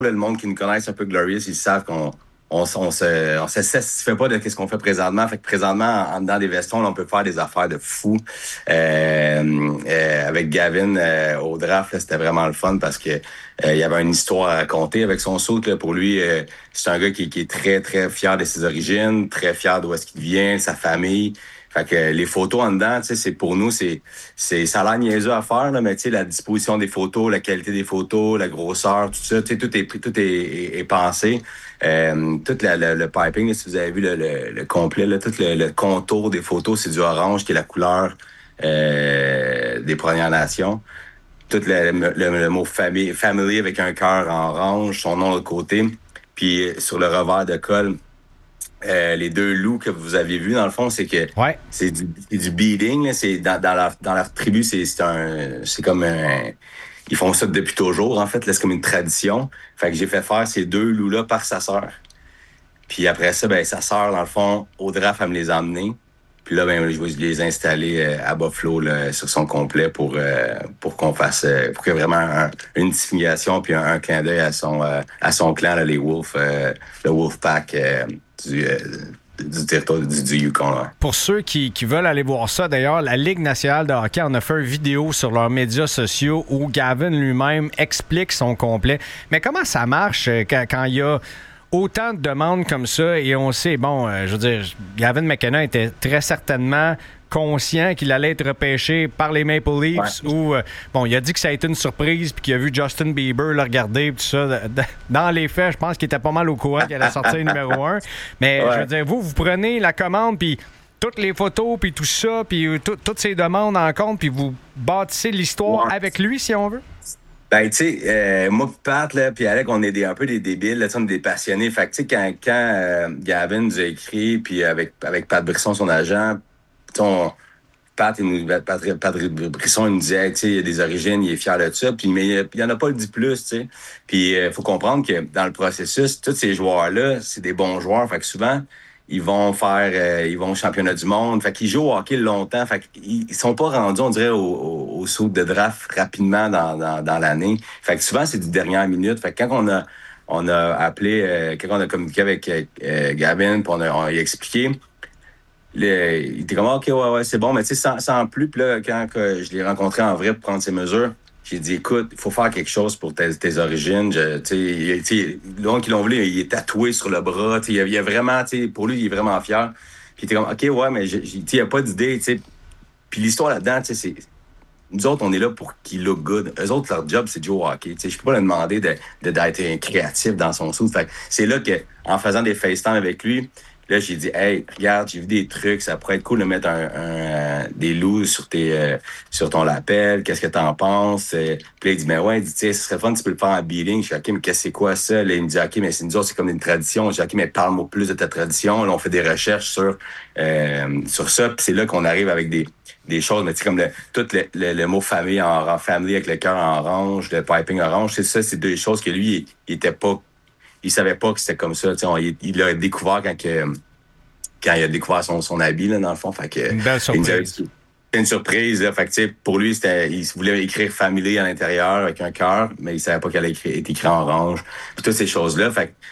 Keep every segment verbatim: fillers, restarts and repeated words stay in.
le monde qui nous connaisse un peu Glorious, ils savent qu'on on, on se, on se satisfait pas de ce qu'on fait présentement. Fait que présentement, en, en dedans des vestons, là, on peut faire des affaires de fou. Euh, euh, avec Gavin euh, au draft, là, c'était vraiment le fun parce que euh, il y avait une histoire à raconter avec son saut. Là. Pour lui, euh, c'est un gars qui, qui est très, très fier de ses origines, très fier d'où est-ce qu'il vient, sa famille. Fait que euh, les photos en dedans, tu sais, c'est pour nous, c'est, c'est, ça a l'air niaiseux à faire, là, mais tu sais, la disposition des photos, la qualité des photos, la grosseur, tout ça, tu sais, tout est pris, tout est, est, est pensé. Euh, tout la, la, le piping, là, si vous avez vu le, le, le complet, là, tout le, le contour des photos, c'est du orange qui est la couleur euh, des Premières Nations. Tout le, le, le mot famille, family avec un cœur en orange, son nom de l'autre côté. Puis sur le revers de col, Euh, les deux loups que vous avez vus, dans le fond, c'est que ouais. c'est du, c'est du beading. Là. C'est dans, dans, leur, dans leur tribu, c'est, c'est un, c'est comme un, ils font ça depuis toujours. En fait, là, c'est comme une tradition. Fait que j'ai fait faire ces deux loups-là par sa sœur. Puis après ça, ben sa sœur, dans le fond, au draft, elle me les a emmenés. Puis là, ben je vais les installer euh, à Buffalo là, sur son complet pour euh, pour qu'on fasse euh, pour qu'il y ait vraiment un, une distinction puis un, un clin d'œil à son euh, à son clan là, les Wolves, euh, le Wolfpack euh, du euh, du territoire du, du Yukon. Là. Pour ceux qui, qui veulent aller voir ça, d'ailleurs, la Ligue nationale de hockey en a fait une vidéo sur leurs médias sociaux où Gavin lui-même explique son complet. Mais comment ça marche quand, quand il y a autant de demandes comme ça et on sait, bon, euh, je veux dire, Gavin McKenna était très certainement conscient qu'il allait être repêché par les Maple Leafs ouais. ou, euh, bon, il a dit que ça a été une surprise puis qu'il a vu Justin Bieber le regarder tout ça. Dans les faits, je pense qu'il était pas mal au courant qu'il allait sortir numéro un. Mais ouais. je veux dire, vous, vous prenez la commande puis toutes les photos puis tout ça puis tout, toutes ces demandes en compte puis vous bâtissez l'histoire ouais. avec lui, si on veut? Ben, tu sais, euh, moi, Pat, là, puis Alec, on est des, un peu des débiles, là, on est des passionnés. Fait que, tu sais, quand, quand euh, Gavin nous a écrit, puis avec, avec Pat Brisson, son agent, on, Pat, il nous, Pat, Pat Brisson, il nous disait, tu sais, il a des origines, il est fier de ça, puis mais il n'y en a pas le dit plus, tu sais. Puis il euh, faut comprendre que dans le processus, tous ces joueurs-là, c'est des bons joueurs. Fait que souvent, ils vont faire, euh, ils vont au championnat du monde. Fait qu'ils jouent au hockey longtemps. Fait qu'ils ils sont pas rendus, on dirait, au, au, au saut de draft rapidement dans, dans, dans l'année. Fait que souvent, c'est du dernière minute. Fait que quand on a, on a appelé, euh, quand on a communiqué avec euh, Gavin, puis on a, on a expliqué, le, il était comme, OK, ouais, ouais, c'est bon. Mais tu sais, sans, sans plus, puis là, quand que je l'ai rencontré en vrai pour prendre ses mesures, j'ai dit, écoute, il faut faire quelque chose pour tes, tes origines. Tu sais, donc, ils l'ont voulu, il est tatoué sur le bras. Il y a, il y a vraiment, tu sais, pour lui, il est vraiment fier. Puis il était comme, OK, ouais, mais il n'y a pas d'idée, tu sais. Puis l'histoire là-dedans, tu sais, c'est. Nous autres, on est là pour qu'il look good. Eux autres, leur job, c'est de jouer au hockey. Tu sais, je peux pas leur demander de, de, d'être créatif dans son sou. Fait que c'est là que, en faisant des FaceTime avec lui, là, j'ai dit, hey, regarde, j'ai vu des trucs, ça pourrait être cool de mettre un, un, des loups sur tes, euh, sur ton lapel. Qu'est-ce que t'en penses? Puis là, il dit, mais ouais, il dit, tu sais, ce serait fun, tu peux le faire en beating. Je dis, OK, mais qu'est-ce que c'est quoi ça? Là, il me dit, OK, mais c'est nous autres, c'est comme une tradition. Je dis, OK, mais parle-moi plus de ta tradition. Là, on fait des recherches sur, euh, sur ça. Puis c'est là qu'on arrive avec des, des choses, mais tu sais, comme le, tout le, le, le mot famille en family avec le cœur en orange, le piping orange, c'est ça, c'est deux choses que lui, il, il était pas. Il savait pas que c'était comme ça. On, il, il l'a découvert quand, que, quand il a découvert son, son habit, là, dans le fond. Fait que, une belle surprise. C'était une surprise. Là. Fait que, pour lui, c'était, il voulait écrire family à l'intérieur avec un cœur, mais il savait pas qu'elle allait être écrite en orange. Puis toutes ces choses-là. Fait que,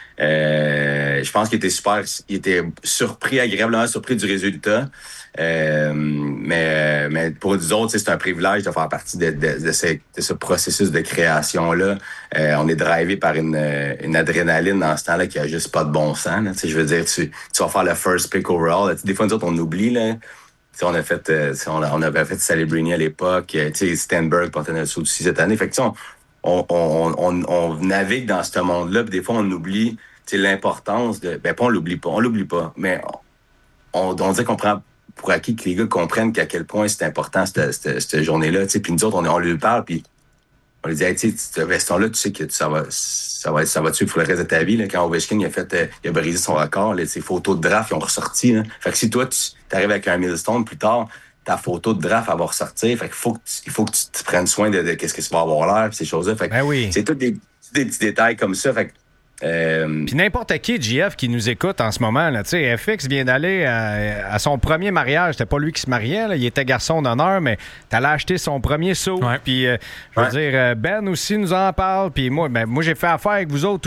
euh, je pense qu'il était super, il était surpris, agréablement surpris du résultat. Euh, mais, mais pour nous autres, c'est un privilège de faire partie de, de, de, ce, de ce processus de création-là. Euh, on est drivé par une, une adrénaline dans ce temps-là qui a juste pas de bon sens. Là. Je veux dire, tu, tu vas faire le first pick overall. Là. Des fois, nous autres, on oublie. Là. On a fait, euh, on, a, on avait fait Celebrini à l'époque. Stenberg portait notre saut aussi cette année. Fait que, on, on, on, on, on navigue dans ce monde-là. Puis des fois, on oublie l'importance de... Ben, pas on l'oublie pas. On l'oublie pas. Mais on, on dit qu'on prend pour acquis que les gars comprennent qu'à quel point c'est important cette, cette, cette journée-là. Puis nous autres, on, on lui parle, puis on lui dit, hey, tu sais, ce veston-là, tu sais que ça va, ça va, ça va tuer pour le reste de ta vie. Là. Quand Ovechkin il a fait, euh, il a brisé son record, là, ses photos de draft, ils ont ressorti. Là. Fait que si toi, tu arrives avec un milestone plus tard, ta photo de draft, elle va ressortir. Fait qu'il faut que tu, il faut que tu te prennes soin de, de qu'est-ce que ça va avoir l'air, pis ces choses-là. Fait que ben oui. C'est tous des, des petits détails comme ça. Fait que Euh... Puis n'importe qui, J F, qui nous écoute en ce moment, tu sais, F X vient d'aller à, à son premier mariage. C'était pas lui qui se mariait, là. Il était garçon d'honneur, mais t'allais acheter son premier saut. Ouais. Puis, euh, je veux ouais. dire, Ben aussi nous en parle. Puis moi, ben, moi j'ai fait affaire avec vous autres.